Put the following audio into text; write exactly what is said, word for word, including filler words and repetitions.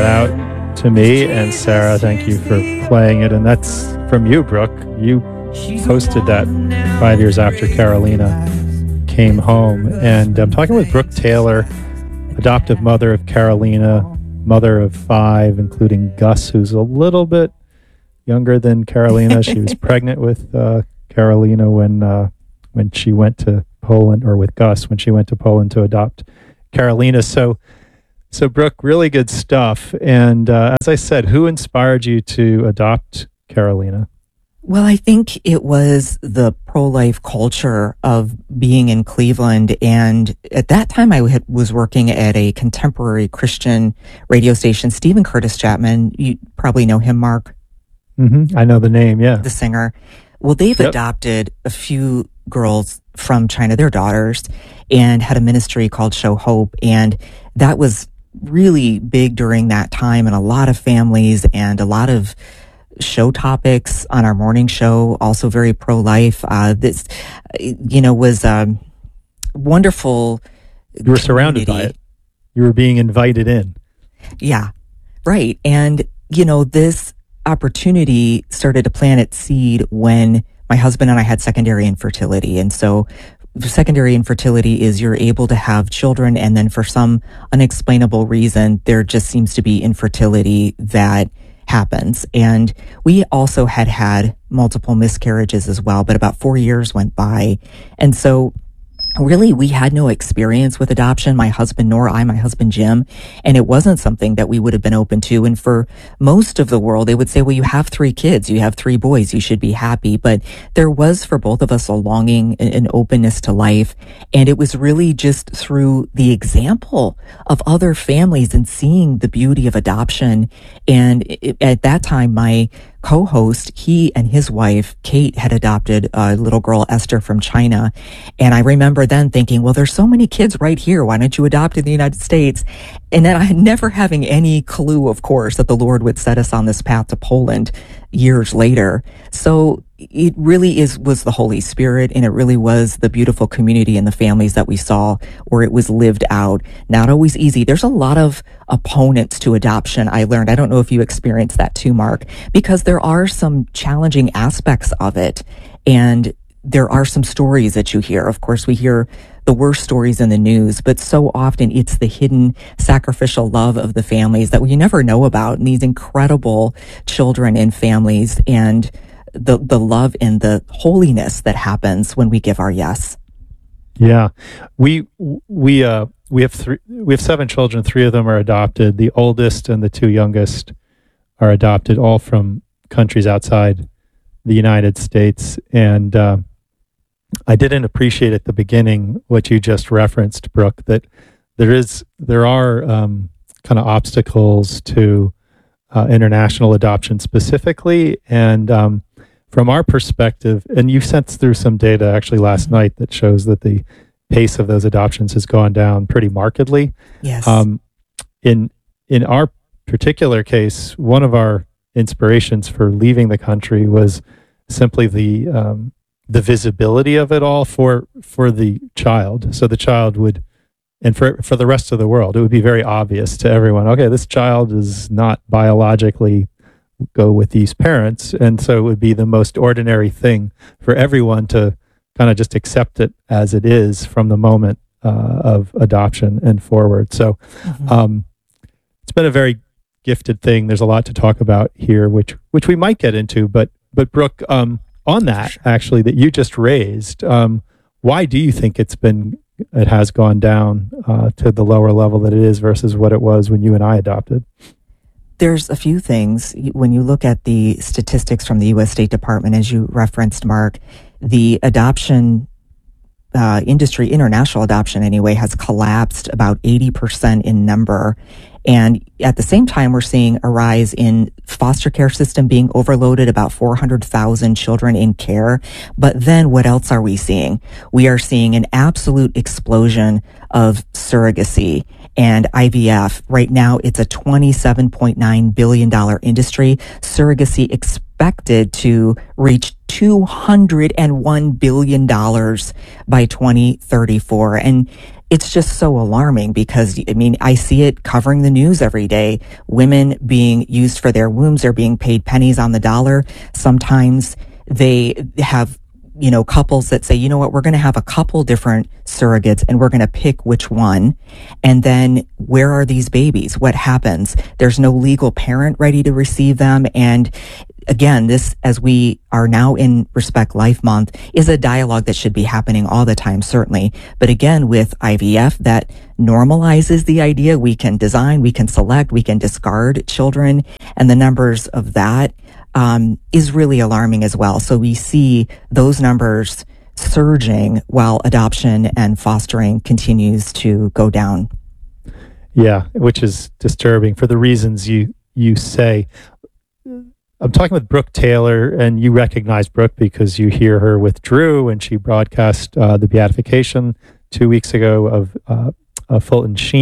out to me. And Sarah, thank you for playing it. And that's from you, Brooke. You posted that five years after Carolina came home. And I'm talking with Brooke Taylor, adoptive mother of Carolina, mother of five, including Gus, who's a little bit younger than Carolina. She was pregnant with uh, Carolina when uh, when she went to Poland, or with Gus when she went to Poland to adopt Carolina. So, so Brooke, really good stuff. And uh, as I said, who inspired you to adopt Carolina? Well, I think it was the pro-life culture of being in Cleveland. And at that time, I had, was working at a contemporary Christian radio station. Stephen Curtis Chapman, you probably know him, Mark. Mm-hmm. I know the name, yeah. The singer. Well, they've yep. adopted a few girls from China, their daughters, and had a ministry called Show Hope. And that was really big during that time, and a lot of families and a lot of show topics on our morning show, also very pro-life. Uh, this, you know, was a wonderful You were surrounded by it. You were being invited in. Yeah, right. And, you know, this opportunity started to plant its seed when my husband and I had secondary infertility. And so secondary infertility is you're able to have children, and then for some unexplainable reason, there just seems to be infertility that happens. And we also had had multiple miscarriages as well, but about four years went by. And so really, we had no experience with adoption, my husband nor I, my husband Jim, and it wasn't something that we would have been open to. And for most of the world, they would say, well, you have three kids, you have three boys, you should be happy. But there was for both of us a longing, an openness to life. And it was really just through the example of other families and seeing the beauty of adoption. And it, at that time, my co-host, he and his wife, Kate, had adopted a little girl, Esther, from China. And I remember then thinking, well, there's so many kids right here. Why don't you adopt in the United States? And then I never having any clue, of course, that the Lord would set us on this path to Poland years later. So it really is was the Holy Spirit, and it really was the beautiful community and the families that we saw where it was lived out. Not always easy. There's a lot of opponents to adoption, I learned. I don't know if you experienced that too, Mark, because there are some challenging aspects of it. And there are some stories that you hear. Of course, we hear the worst stories in the news, but so often it's the hidden sacrificial love of the families that we never know about, and these incredible children and families, and the the love and the holiness that happens when we give our yes. Yeah, we we uh we have three we have seven children. Three of them are adopted. The oldest and the two youngest are adopted, all from countries outside the United States. And uh, I didn't appreciate at the beginning what you just referenced, Brooke, that there is there are um, kind of obstacles to uh, international adoption specifically, and um, from our perspective, and you sent through some data actually last mm-hmm. night that shows that the pace of those adoptions has gone down pretty markedly. Yes. Um, in in our particular case, one of our inspirations for leaving the country was simply the um, the visibility of it all for for the child. So the child would, and for for the rest of the world, it would be very obvious to everyone. Okay, this child is not biologically go with these parents, and so it would be the most ordinary thing for everyone to kind of just accept it as it is from the moment uh, of adoption and forward. So mm-hmm. um, it's been a very gifted thing. There's a lot to talk about here, which which we might get into. But but Brooke, um, on that actually that you just raised, um, why do you think it's been it has gone down uh, to the lower level that it is versus what it was when you and I adopted? There's a few things. When you look at the statistics from the U S State Department, as you referenced, Mark, the adoption uh, industry, international adoption anyway, has collapsed about eighty percent in number. And at the same time, we're seeing a rise in foster care system being overloaded, about four hundred thousand children in care. But then what else are we seeing? We are seeing an absolute explosion of surrogacy and I V F. Right now, it's a twenty-seven point nine billion dollars industry. Surrogacy expected to reach two hundred one billion dollars by twenty thirty-four. And it's just so alarming because, I mean, I see it covering the news every day. Women being used for their wombs, they're being paid pennies on the dollar. Sometimes they have, you know, couples that say, you know what, we're going to have a couple different surrogates and we're going to pick which one. And then where are these babies? What happens? There's no legal parent ready to receive them. And again, this, as we are now in Respect Life Month, is a dialogue that should be happening all the time, certainly. But again, with I V F, that normalizes the idea we can design, we can select, we can discard children, and the numbers of that um, is really alarming as well. So we see those numbers surging while adoption and fostering continues to go down. Yeah, which is disturbing for the reasons you you say. I'm talking with Brooke Taylor, and you recognize Brooke because you hear her with Drew, and she broadcast uh, the beatification two weeks ago of, uh, of Fulton Sheen.